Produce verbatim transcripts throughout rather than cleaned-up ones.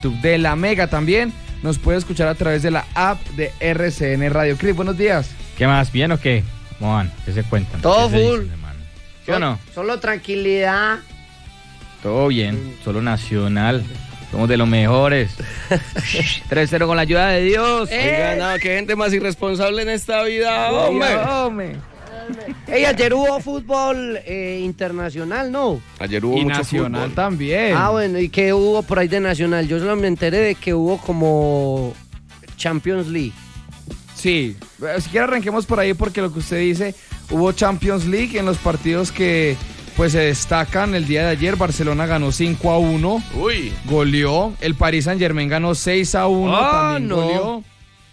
de La Mega también. Nos puede escuchar a través de la app de R C N Radio. Cris, buenos días. ¿Qué más? ¿Bien o qué? ¿Cómo van? ¿Qué se cuentan? Todo ¿Qué se full. dicen, hermano? ¿Sí o no? Solo tranquilidad. Todo bien. Solo Nacional. Somos de los mejores. tres cero con la ayuda de Dios. Oiga, no, qué gente más irresponsable en esta vida, hombre. hombre. Ey, ayer hubo fútbol eh, internacional, ¿no? Ayer hubo Y mucho nacional fútbol. también. Ah, bueno, ¿y qué hubo por ahí de nacional? Yo solo me enteré de que hubo como Champions League. Sí, si quiere arranquemos por ahí porque lo que usted dice, hubo Champions League en los partidos que pues se destacan. El día de ayer Barcelona ganó cinco a uno, Uy. goleó. El Paris Saint Germain ganó seis a uno, Ah, también no. goleó.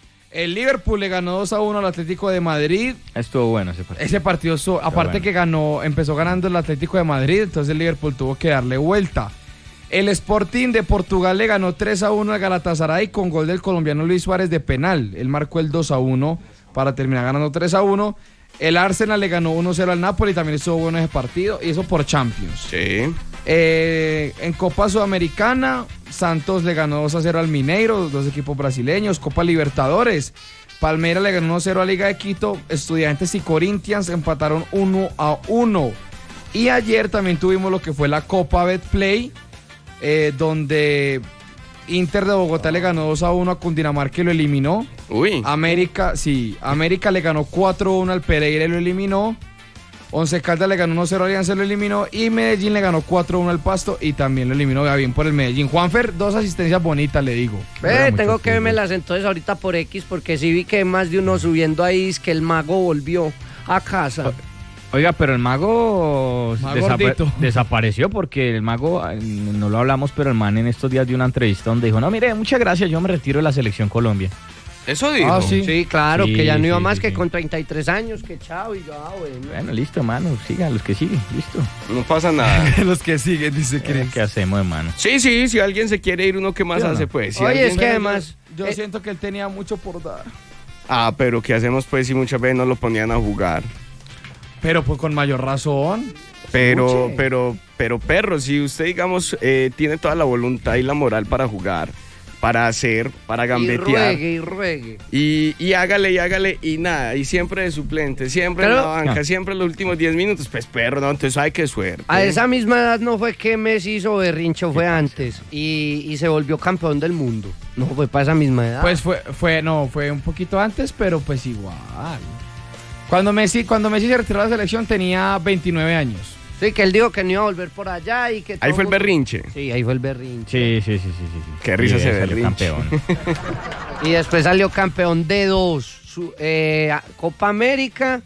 El Liverpool le ganó dos a uno al Atlético de Madrid. Estuvo bueno ese partido. Ese partido, so- aparte bueno. que ganó, empezó ganando el Atlético de Madrid, entonces el Liverpool tuvo que darle vuelta. El Sporting de Portugal le ganó tres a uno al Galatasaray con gol del colombiano Luis Suárez de penal. Él marcó el dos a uno para terminar ganando tres a uno. El Arsenal le ganó uno cero al Napoli, también estuvo bueno ese partido, y eso por Champions. Sí. Eh, en Copa Sudamericana, Santos le ganó dos a cero al Mineiro, dos equipos brasileños. Copa Libertadores, Palmeiras le ganó uno a cero a Liga de Quito. Estudiantes y Corinthians empataron uno a uno. Y ayer también tuvimos lo que fue la Copa Betplay, eh, donde Inter de Bogotá le ganó dos a uno a Cundinamarca y lo eliminó. Uy. América, sí, América le ganó cuatro a uno al Pereira y lo eliminó. Once Caldas le ganó uno cero a Alianza y lo eliminó. Y Medellín le ganó cuatro a uno al Pasto y también lo eliminó. Va bien por el Medellín. Juanfer, dos asistencias bonitas, le digo. Ve, Juega mucho tengo que fútbol. vermelas entonces ahorita por X porque sí vi que más de uno subiendo ahí es que el mago volvió a casa. Oiga, pero el mago, Más desapa- gordito. desapareció porque el mago, eh, no lo hablamos, pero el man en estos días dio una entrevista donde dijo, no, mire, muchas gracias, yo me retiro de la selección Colombia. Eso dijo. Ah, sí. Sí, claro, Sí, que ya no iba sí, más sí, que sí. con treinta y tres años, que chao, y yo, ah, bueno. Bueno, listo, mano, sigan los que siguen, listo. No pasa nada. Los que siguen, dice Cris. ¿Qué hacemos, hermano? Sí, sí, si alguien se quiere ir, uno que más ¿Sí o no? hace, pues. Si Oye, alguien- es que además... Yo eh, siento que él tenía mucho por dar. Ah, pero ¿qué hacemos, pues, si muchas veces no lo ponían a jugar? Pero pues con mayor razón. Pero, Escuche. pero, pero, perro, si usted, digamos, eh, tiene toda la voluntad y la moral para jugar, para hacer, para y gambetear, ruegue, y ruegue. y, y hágale, y hágale, y nada, y siempre de suplente, siempre en Pero- la banca, Ah. siempre en los últimos diez minutos, pues, perro, no, entonces, ay, qué suerte. A esa misma edad no fue que Messi hizo berrincho, fue antes. Y, y se volvió campeón del mundo. No fue para esa misma edad. Pues fue, fue, no, fue un poquito antes, pero pues igual. Cuando Messi, cuando Messi se retiró de la selección tenía veintinueve años. sí, que él dijo que no iba a volver por allá y que... Ahí todo fue el mundo- berrinche. Sí, ahí fue el berrinche. Sí, sí, sí, sí, sí. sí. Qué risa Y ese salió berrinche. campeón. Y después salió campeón de dos. su- eh, Copa América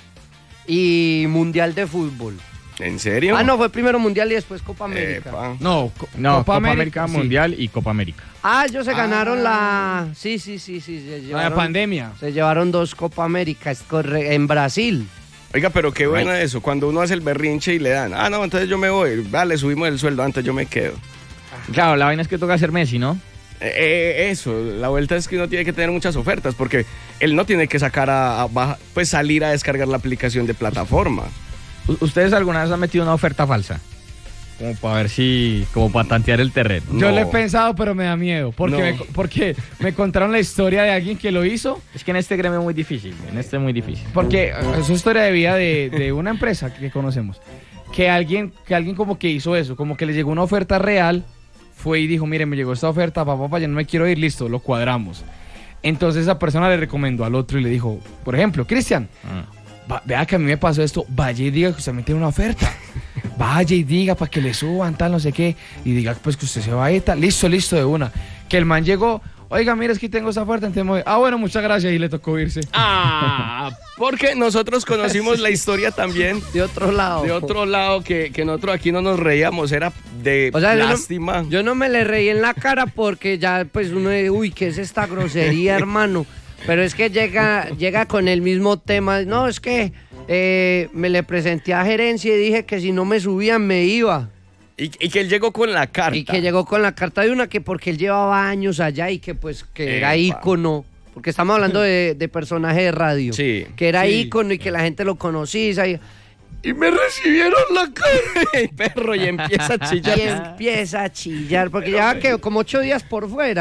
y Mundial de Fútbol. ¿En serio? Ah, no, fue primero Mundial y después Copa América. Epa. No, co- No, Copa, América, sí. Mundial y Copa América. Ah, ellos se ganaron Ah. la... Sí, sí, sí, sí. Se La llevaron, pandemia. se llevaron dos Copa América es corre- en Brasil. Oiga, pero qué bueno eso, cuando uno hace el berrinche y le dan, ah, no, entonces yo me voy, vale, subimos el sueldo, antes yo me quedo. Claro, la vaina es que toca ser Messi, ¿no? Eh, eh, eso, la vuelta es que uno tiene que tener muchas ofertas, porque él no tiene que sacar a, a baja- pues salir a descargar la aplicación de plataforma. U- ¿Ustedes alguna vez han metido una oferta falsa? Como para ver si, como para tantear el terreno. Yo No. lo he pensado, pero me da miedo. Porque, No. me, porque me contaron la historia de alguien que lo hizo. Es que en este gremio es muy difícil, en este es muy difícil. Porque eh, es una historia de vida de, de una empresa que conocemos. Que alguien, que alguien como que hizo eso, como que le llegó una oferta real, fue y dijo, mire, me llegó esta oferta, papá, papá, ya no me quiero ir, listo, lo cuadramos. Entonces esa persona le recomendó al otro y le dijo, por ejemplo, Cristian, Ah. va- vea que a mí me pasó esto, vaya y diga que usted me tiene una oferta. Vaya y diga para que le suban, tal, no sé qué. Y diga pues que usted se va a ir, tal. Listo, listo, de una. Que el man llegó, oiga, mira, es que tengo esa oferta, entonces me voy. Ah, bueno, muchas gracias, y le tocó irse. Ah, porque nosotros conocimos la historia también De otro lado. de otro lado, que, que nosotros aquí no nos reíamos, era de O sea, yo no- lástima. Yo no me le reí en la cara porque ya pues uno dice, uy, ¿qué es esta grosería, hermano? Pero es que llega, llega con el mismo tema. No, es que eh, me le presenté a gerencia y dije que si no me subían me iba. Y, y que él llegó con la carta. Y que llegó con la carta de una que porque él llevaba años allá y que pues que era Epa. ícono. Porque estamos hablando de, de personaje de radio. Sí. Que era Sí. ícono y que la gente lo conocía. y- y me recibieron la carne. Perro, y empieza a chillar. Y empieza a chillar, porque ya quedó como ocho días por fuera.